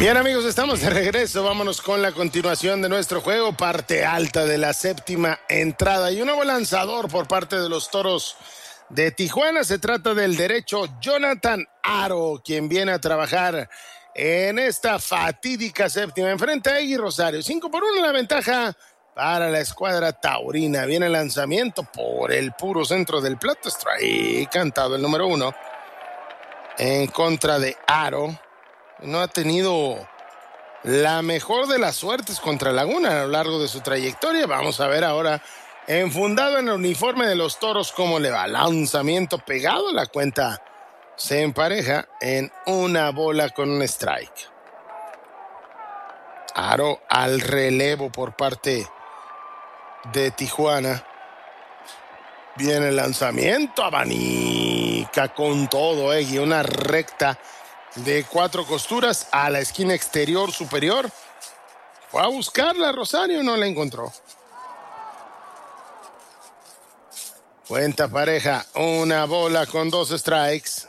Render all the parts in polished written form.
Bien, amigos, estamos de regreso. Vámonos con la continuación de nuestro juego, parte alta de la séptima entrada y un nuevo lanzador por parte de los Toros de Tijuana. Se trata del derecho Jonathan Aro, quien viene a trabajar en esta fatídica séptima. Enfrente a Egui Rosario. 5-1 la ventaja para la escuadra taurina. Viene el lanzamiento por el puro centro del plato. Strike cantado el número 1 en contra de Aro. No ha tenido la mejor de las suertes contra Laguna a lo largo de su trayectoria. Vamos a ver ahora, enfundado en el uniforme de los Toros, cómo le va. Lanzamiento pegado, la cuenta se empareja en una bola con un strike. Aro al relevo por parte de Tijuana. Viene el lanzamiento, abanica con todo, Egui, una recta de 4 costuras a la esquina exterior superior. Fue a buscarla Rosario, no la encontró. Cuenta pareja, una bola con 2 strikes.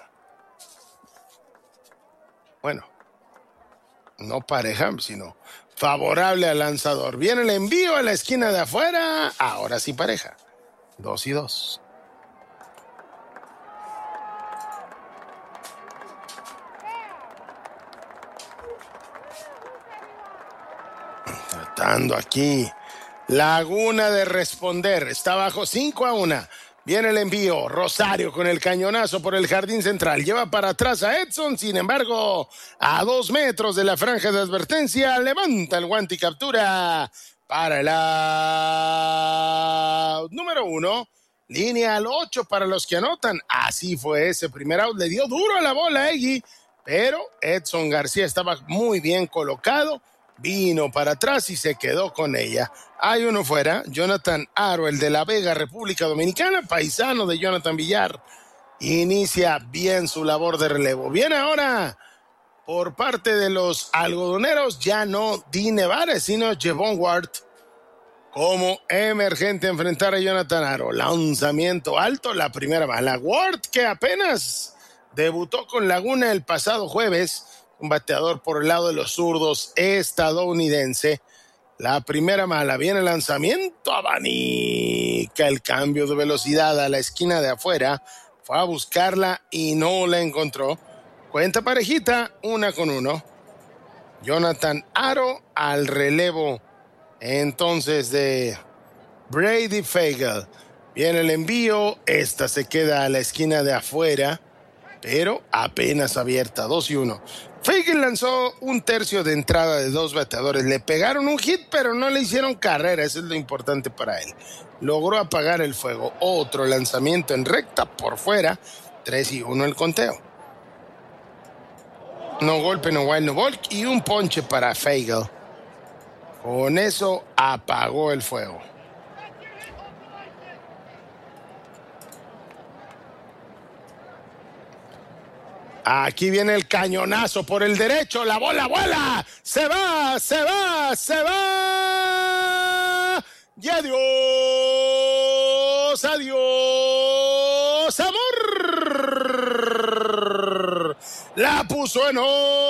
Bueno, no pareja, sino favorable al lanzador. Viene el envío a la esquina de afuera. Ahora sí pareja. 2-2. Tratando aquí Laguna de responder. Está bajo 5-1. Viene el envío. Rosario con el cañonazo por el jardín central. Lleva para atrás a Edson. Sin embargo, a 2 metros de la franja de advertencia, levanta el guante y captura para el out número 1. Línea al 8 para los que anotan. Así fue ese primer out. Le dio duro a la bola Egui, pero Edson García estaba muy bien colocado. Vino para atrás y se quedó con ella. Hay uno fuera. Jonathan Aro, el de La Vega, República Dominicana, paisano de Jonathan Villar. Inicia bien su labor de relevo. Viene ahora por parte de los algodoneros, ya no Di Nevares, sino Javon Ward como emergente a enfrentar a Jonathan Aro. Lanzamiento alto, la primera bala. Ward, que apenas debutó con Laguna el pasado jueves, un bateador por el lado de los zurdos estadounidense. La primera mala, viene el lanzamiento, abanica el cambio de velocidad a la esquina de afuera. Fue a buscarla y no la encontró. Cuenta parejita, 1-1. Jonathan Aro al relevo entonces de Brady Fagel. Viene el envío, esta se queda a la esquina de afuera, pero apenas abierta, 2-1. Fagel lanzó un tercio de entrada de 2 bateadores. Le pegaron un hit, pero no le hicieron carrera. Eso es lo importante para él. Logró apagar el fuego. Otro lanzamiento en recta por fuera. 3-1 el conteo. No golpe, no wild, no walk. Y un ponche para Fagel. Con eso apagó el fuego. Aquí viene el cañonazo por el derecho, la bola vuela, se va. Y adiós, amor. La puso en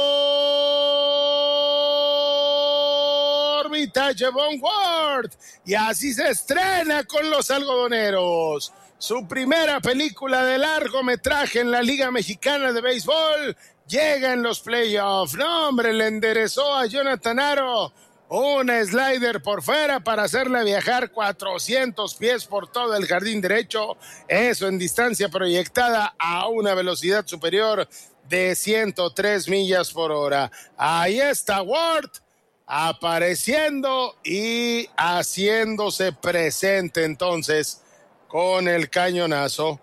órbita Javon Ward y así se estrena con los algodoneros. Su primera película de largometraje en la Liga Mexicana de Béisbol llega en los playoffs. No, hombre, le enderezó a Jonathan Aro una slider por fuera para hacerle viajar 400 pies por todo el jardín derecho. Eso en distancia proyectada a una velocidad superior de 103 millas por hora. Ahí está Ward apareciendo y haciéndose presente entonces con el cañonazo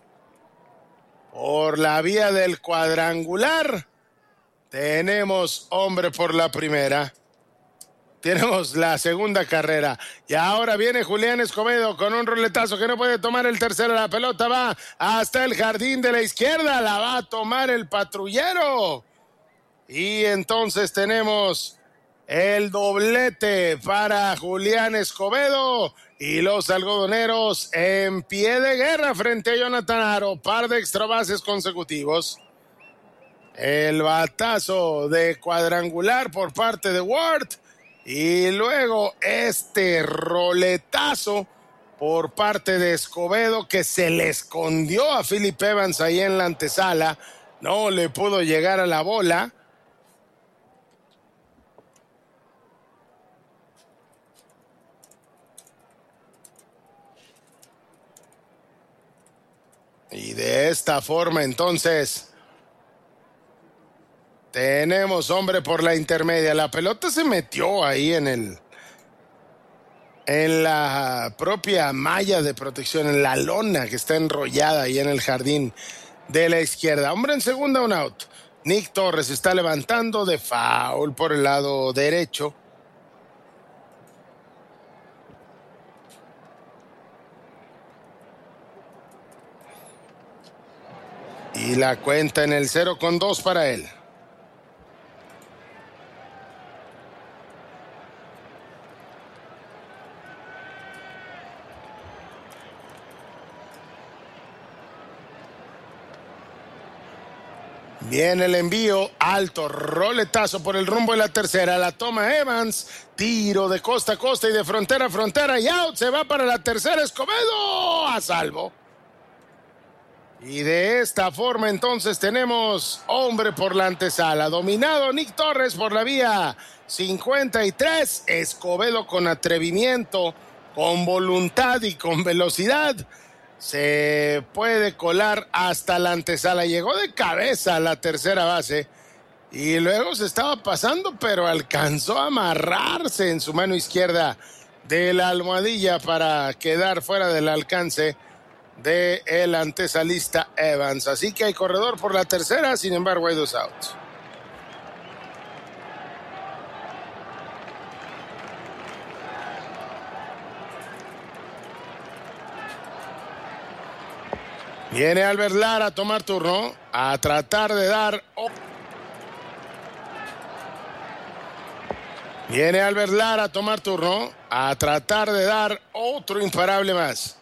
por la vía del cuadrangular. Tenemos hombre por la primera. Tenemos la segunda carrera. Y ahora viene Julián Escobedo con un roletazo que no puede tomar el tercero. La pelota va hasta el jardín de la izquierda. La va a tomar el patrullero. Y entonces tenemos el doblete para Julián Escobedo. Y los algodoneros en pie de guerra frente a Jonathan Aro. Par de extra bases consecutivos. El batazo de cuadrangular por parte de Ward. Y luego este roletazo por parte de Escobedo, que se le escondió a Philip Evans ahí en la antesala. No le pudo llegar a la bola. Y de esta forma entonces tenemos hombre por la intermedia. La pelota se metió ahí en la propia malla de protección, en la lona que está enrollada ahí en el jardín de la izquierda. Hombre en segunda, un out. Nick Torres está levantando de foul por el lado derecho. Y la cuenta en el 0-2 para él. Viene el envío, alto, roletazo por el rumbo de la tercera, la toma Evans, tiro de costa a costa y de frontera a frontera y out, se va para la tercera, Escobedo a salvo. Y de esta forma entonces tenemos hombre por la antesala, dominado Nick Torres por la vía 53, Escobedo con atrevimiento, con voluntad y con velocidad. Se puede colar hasta la antesala. Llegó de cabeza a la tercera base y luego se estaba pasando, pero alcanzó a amarrarse en su mano izquierda de la almohadilla para quedar fuera del alcance del antesalista Evans. Así que hay corredor por la tercera, sin embargo hay 2 outs. Viene Albert Lara a tomar turno, a tratar de dar... Viene Albert Lara a tomar turno, a tratar de dar otro imparable más.